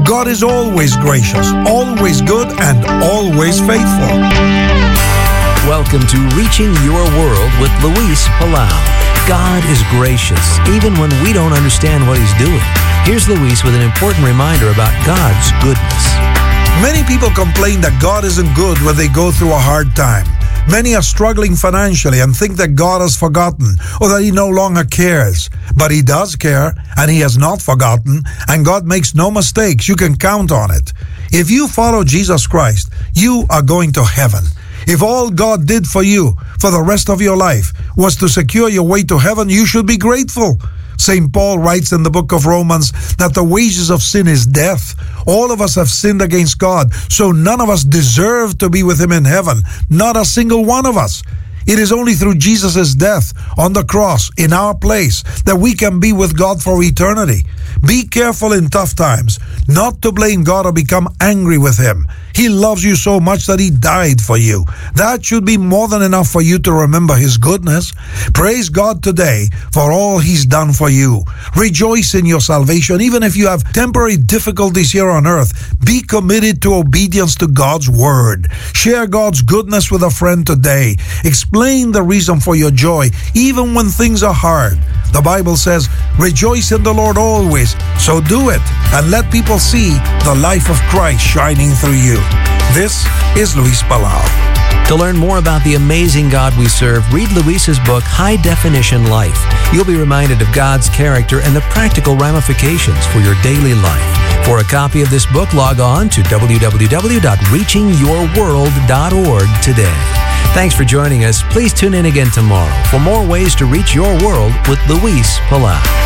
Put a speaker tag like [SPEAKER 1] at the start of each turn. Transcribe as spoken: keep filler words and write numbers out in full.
[SPEAKER 1] God is always gracious, always good, and always faithful.
[SPEAKER 2] Welcome to Reaching Your World with Luis Palau. God is gracious, even when we don't understand what He's doing. Here's Luis with an important reminder about God's goodness.
[SPEAKER 1] Many people complain that God isn't good when they go through a hard time. Many are struggling financially and think that God has forgotten or that He no longer cares. But He does care, and He has not forgotten, and God makes no mistakes. You can count on it. If you follow Jesus Christ, you are going to heaven. If all God did for you for the rest of your life was to secure your way to heaven, you should be grateful. Saint Paul writes in the book of Romans that the wages of sin is death. All of us have sinned against God, so none of us deserve to be with Him in heaven. Not a single one of us. It is only through Jesus' death on the cross in our place that we can be with God for eternity. Be careful in tough times not to blame God or become angry with Him. He loves you so much that He died for you. That should be more than enough for you to remember His goodness. Praise God today for all He's done for you. Rejoice in your salvation. Even if you have temporary difficulties here on earth, be committed to obedience to God's word. Share God's goodness with a friend today. Explain the reason for your joy, even when things are hard. The Bible says, rejoice in the Lord always. So do it, and let people see the life of Christ shining through you. This is Luis Palau.
[SPEAKER 2] To learn more about the amazing God we serve, read Luis's book, High Definition Life. You'll be reminded of God's character and the practical ramifications for your daily life. For a copy of this book, log on to w w w dot reaching your world dot org today. Thanks for joining us. Please tune in again tomorrow for more ways to reach your world with Luis Palau.